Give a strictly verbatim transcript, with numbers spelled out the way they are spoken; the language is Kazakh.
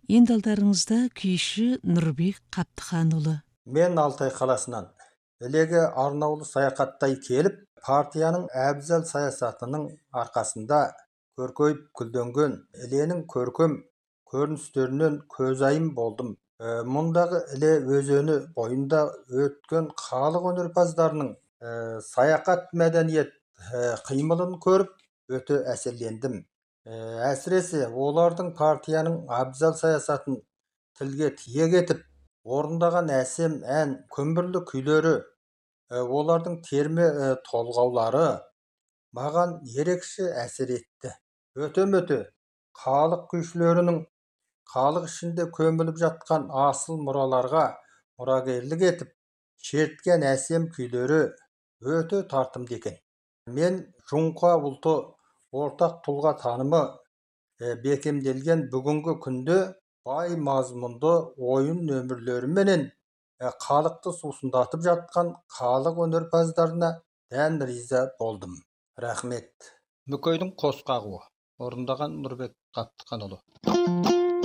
Енді алдарыңызда күйші Нұрбек Қаптыханұлы. Мен Алтай қаласынан ілеге арнаулы саяхаттай келіп, партияның әбзел саясатының арқасында көркейіп күлденген іленің көркем көріністерінен көзайым болдым. Ә, мұндағы іле өзені бойында өткен халық өнерпаздарының ә, саяхат мәдениет ә, қимылын көріп өте әсерлендім. Ә, әсіресе олардың партияның абзал саясатын тілге тиек етіп орындаған әсем ән күмбірлі күйлері, ә, олардың терме ә, толғаулары маған ерекше әсер етті. Өте-мөте халық күйшілерінің халық ішінде көміліп жатқан асыл мұраларға мұрагерлік етіп, шерткен әсем күйлері өте тартымды екен. Мен жұңқа ұлты ортақ тұлға танымы ә, бекемделген бүгінгі күнде бай мазмұнды ойын нөмірлеріменен ә, халықты сусындатып жатқан халық өнерпаздарына дән риза болдым. Рахмет. Мүкейдің қос қағуы орындаған Нұрбек Қаптыханұлы.